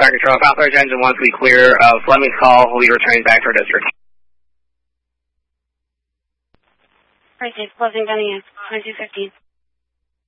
Fire Control, Southwest Engine 1 to be clear of Fleming's call. We'll be returning back to our district. Right, closing down the 2215.